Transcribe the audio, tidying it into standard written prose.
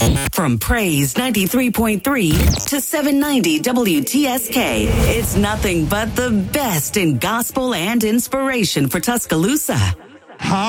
From Praise 93.3 to 790 WTSK, it's nothing but the best in gospel and inspiration for Tuscaloosa.